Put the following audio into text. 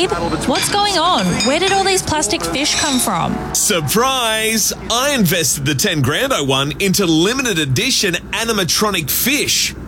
Babe, what's going on? Where did all these plastic fish come from? Surprise! I invested the 10 grand I won into limited edition animatronic fish.